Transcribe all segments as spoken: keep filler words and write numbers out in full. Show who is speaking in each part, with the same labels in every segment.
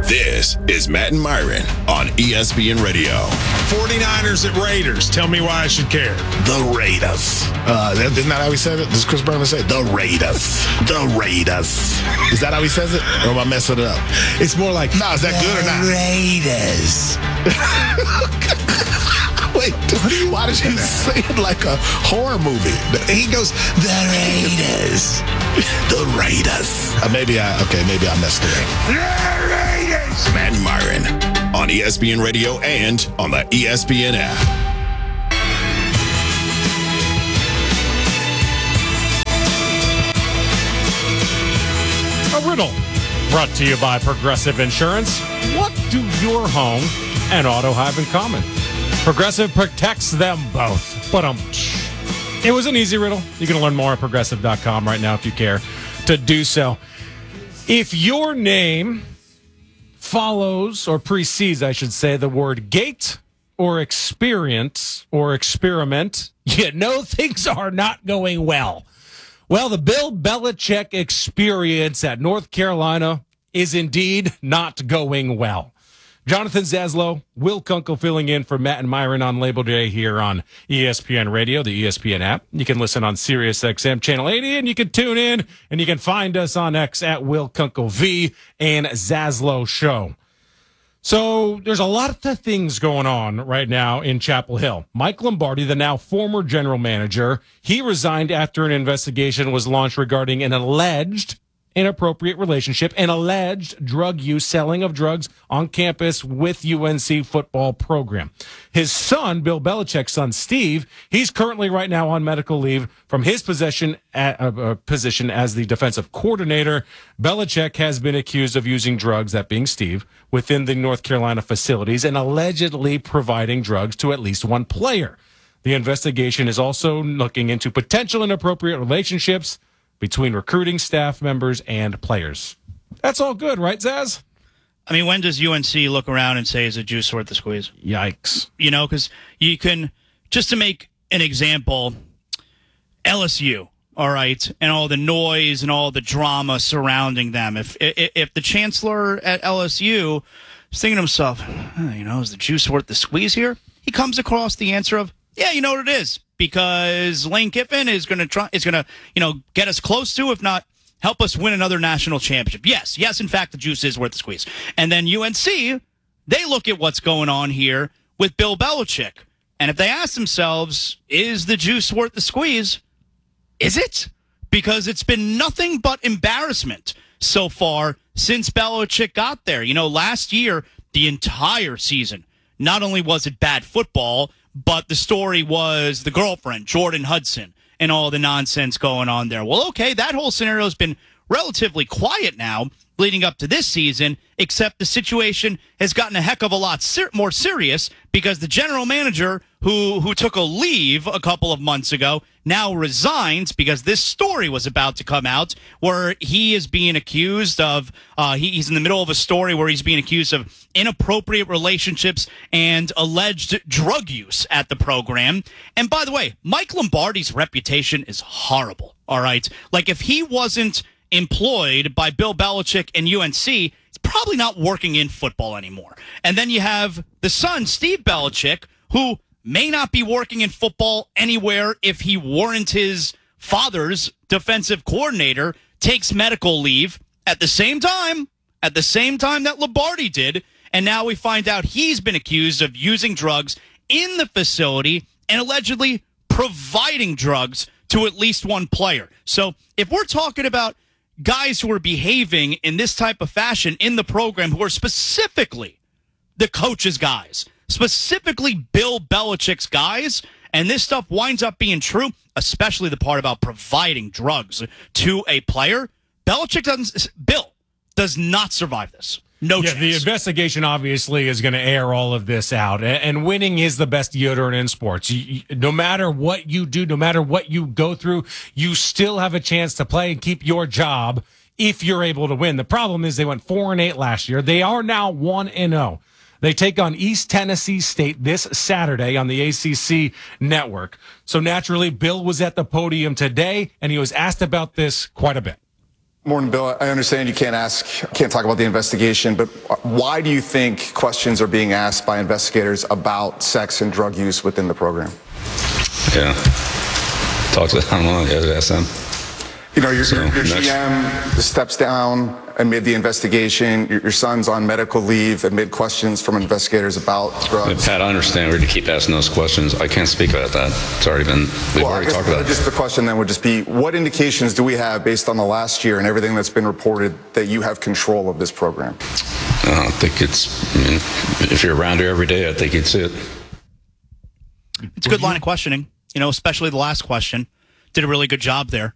Speaker 1: This is Matt and Myron on E S P N Radio.
Speaker 2: forty-niners at Raiders. Tell me why I should care.
Speaker 3: The Raiders. Uh, isn't that how he said it? Does Chris Berman say it? The Raiders? The Raiders. Is that how he says it? Or am I messing it up?
Speaker 2: It's more like,
Speaker 3: no, is that good or not?
Speaker 2: Raiders.
Speaker 3: Wait, why did you say it like a horror movie?
Speaker 2: He goes, the Raiders.
Speaker 3: The Raiders. Uh, maybe I, okay, maybe I messed it up.
Speaker 2: The Raiders.
Speaker 1: Matt and Myron on E S P N Radio and on the E S P N app.
Speaker 4: A riddle brought to you by Progressive Insurance. What do your home and auto have in common? Progressive protects them both. But um, it was an easy riddle. You can learn more at progressive dot com right now if you care to do so. If your name follows or precedes, I should say, the word gate or experience or experiment, you know things are not going well. Well, the Bill Belichick experience at North Carolina is indeed not going well. Jonathan Zaslow, Will Kunkel filling in for Matt and Myron on Labor Day here on E S P N Radio, the E S P N app. You can listen on Sirius X M Channel eighty, and you can tune in, and you can find us on X at Will Kunkel V and Zaslow Show. So there's a lot of things going on right now in Chapel Hill. Mike Lombardi, the now former general manager, he resigned after an investigation was launched regarding an alleged inappropriate relationship and alleged drug use, selling of drugs on campus with U N C football program. His son, Bill Belichick's son, Steve, he's currently right now on medical leave from his position at, uh, uh, position as the defensive coordinator. Belichick has been accused of using drugs, that being Steve, within the North Carolina facilities and allegedly providing drugs to at least one player. The investigation is also looking into potential inappropriate relationships between recruiting staff members and players. That's all good, right, Zaz?
Speaker 5: I mean, when does U N C look around and say, is a juice worth the squeeze?
Speaker 4: Yikes.
Speaker 5: You know, because you can, just to make an example, L S U, all right, and all the noise and all the drama surrounding them. If if, if the chancellor at L S U is thinking to himself, oh, you know, is the juice worth the squeeze here? He comes across the answer of, yeah, you know what it is. Because Lane Kiffin is going to try, is going to, you know, get us close to, if not help us win another national championship. Yes, yes, in fact, the juice is worth the squeeze. And then U N C, they look at what's going on here with Bill Belichick. And if they ask themselves, is the juice worth the squeeze? Is it? Because it's been nothing but embarrassment so far since Belichick got there. You know, last year, the entire season, not only was it bad football, but the story was the girlfriend, Jordan Hudson, and all the nonsense going on there. Well, okay, that whole scenario has been relatively quiet now leading up to this season, except the situation has gotten a heck of a lot ser- more serious because the general manager who who took a leave a couple of months ago now resigns because this story was about to come out where he is being accused of, uh, he, he's in the middle of a story where he's being accused of inappropriate relationships and alleged drug use at the program. And by the way, Mike Lombardi's reputation is horrible, all right? Like if he wasn't employed by Bill Belichick and U N C, he's probably not working in football anymore. And then you have the son, Steve Belichick, who may not be working in football anywhere if he weren't his father's defensive coordinator, takes medical leave at the same time, at the same time that Lombardi did. And now we find out he's been accused of using drugs in the facility and allegedly providing drugs to at least one player. So if we're talking about guys who are behaving in this type of fashion in the program, who are specifically the coach's guys, specifically Bill Belichick's guys, and this stuff winds up being true, especially the part about providing drugs to a player, Belichick doesn't, Bill does not survive this. No
Speaker 4: yeah,
Speaker 5: chance.
Speaker 4: The investigation obviously is going to air all of this out, and winning is the best deodorant in sports. You, you, no matter what you do, no matter what you go through, you still have a chance to play and keep your job if you're able to win. The problem is they went four and eight last year. They are now one and zero. They take on East Tennessee State this Saturday on the A C C network. So naturally, Bill was at the podium today, and he was asked about this quite a bit.
Speaker 6: Morning, Bill. I understand you can't ask, can't talk about the investigation, but why do you think questions are being asked by investigators about sex and drug use within the program?
Speaker 7: Yeah. Talk to them. I don't know. You gotta ask them.
Speaker 6: You know, your,
Speaker 7: So,
Speaker 6: your, your
Speaker 7: next.
Speaker 6: G M steps down amid the investigation. Your, your son's on medical leave amid questions from investigators about
Speaker 7: Yeah,
Speaker 6: drugs.
Speaker 7: Pat, I understand we're to keep asking those questions. I can't speak about that. It's already been, we've
Speaker 6: Well, I
Speaker 7: already
Speaker 6: guess
Speaker 7: talked about it.
Speaker 6: just the question then would just be, what indications do we have based on the last year and everything that's been reported that you have control of this program?
Speaker 7: I don't think it's, I mean, if you're around here every day, I think you'd see it.
Speaker 5: It's a good line of questioning, you know, especially the last question. Did a really good job there.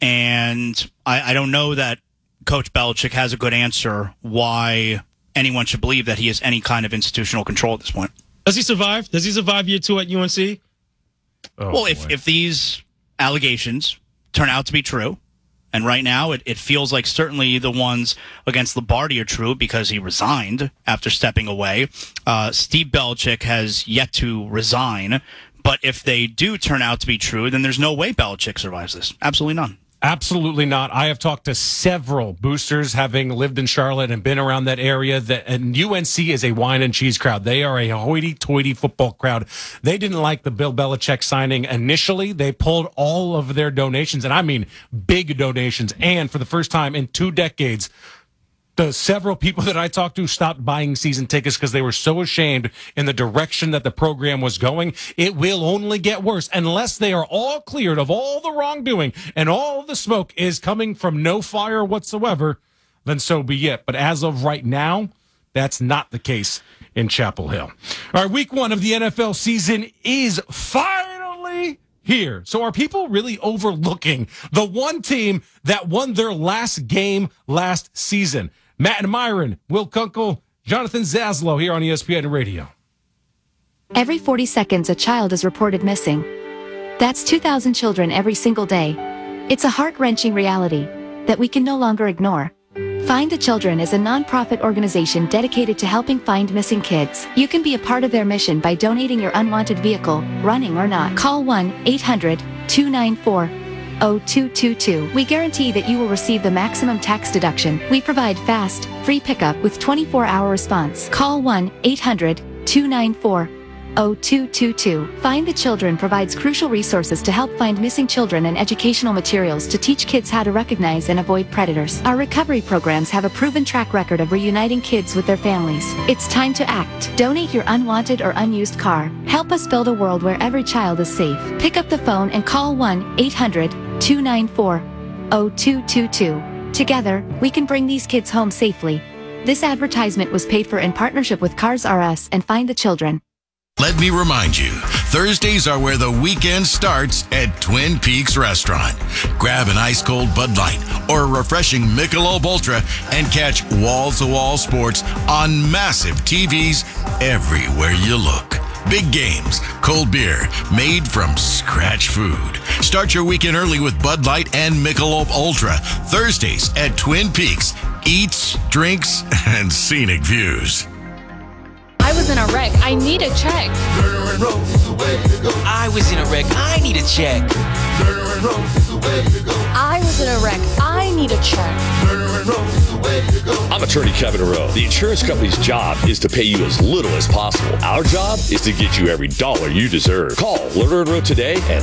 Speaker 5: And I, I don't know that Coach Belichick has a good answer why anyone should believe that he has any kind of institutional control at this point.
Speaker 8: Does he survive? Does he survive year two at U N C?
Speaker 4: Oh,
Speaker 5: well, if, if these allegations turn out to be true, and right now it, it feels like certainly the ones against Lombardi are true because he resigned after stepping away. Uh, Steve Belichick has yet to resign. But if they do turn out to be true, then there's no way Belichick survives this. Absolutely none.
Speaker 4: Absolutely not. I have talked to several boosters having lived in Charlotte and been around that area. That and U N C is a wine and cheese crowd. They are a hoity-toity football crowd. They didn't like the Bill Belichick signing initially. They pulled all of their donations, and I mean big donations. And for the first time in two decades, the several people that I talked to stopped buying season tickets because they were so ashamed in the direction that the program was going. It will only get worse unless they are all cleared of all the wrongdoing and all the smoke is coming from no fire whatsoever, then so be it. But as of right now, that's not the case in Chapel Hill. All right, week one of the N F L season is finally here. So are people really overlooking the one team that won their last game last season? Matt and Myron, Will Kunkel, Jonathan Zaslow here on E S P N Radio.
Speaker 9: Every forty seconds, a child is reported missing. That's two thousand children every single day. It's a heart-wrenching reality that we can no longer ignore. Find the Children is a non-profit organization dedicated to helping find missing kids. You can be a part of their mission by donating your unwanted vehicle, running or not. Call one eight hundred two nine four oh two two two. We guarantee that you will receive the maximum tax deduction. We provide fast, free pickup with twenty-four hour response. Call one eight hundred two nine four oh two two two. Find the Children provides crucial resources to help find missing children and educational materials to teach kids how to recognize and avoid predators. Our recovery programs have a proven track record of reuniting kids with their families. It's time to act. Donate your unwanted or unused car. Help us build a world where every child is safe. Pick up the phone and call one eight hundred two nine four oh two two two. Together, we can bring these kids home safely. This advertisement was paid for in partnership with Cars R Us and Find the Children.
Speaker 1: Let me remind you, Thursdays are where the weekend starts at Twin Peaks Restaurant. Grab an ice-cold Bud Light or a refreshing Michelob Ultra and catch wall-to-wall sports on massive T Vs everywhere you look. Big games, cold beer, made from scratch food. Start your weekend early with Bud Light and Michelob Ultra. Thursdays at Twin Peaks. Eats, drinks, and scenic views.
Speaker 10: I was in a wreck. I need a check.
Speaker 11: I was in a wreck. I need a check.
Speaker 10: I was in a wreck. I need a check.
Speaker 12: I'm attorney Kevin Rowe. The insurance company's job is to pay you as little as possible. Our job is to get you every dollar you deserve. Call Lerner and Rowe today at